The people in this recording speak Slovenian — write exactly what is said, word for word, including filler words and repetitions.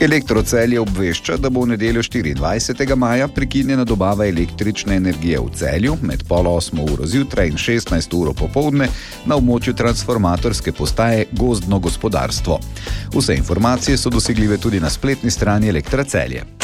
Elektrocelje obvešča, da bo v nedeljo štiriindvajsetega maja prekinjena dobava električne energije v Celju med pol osmo uro zjutraj in šestnajsto uro popoldne na območju transformatorske postaje Gozdno gospodarstvo. Vse informacije so dosegljive tudi na spletni strani Elektra Celje.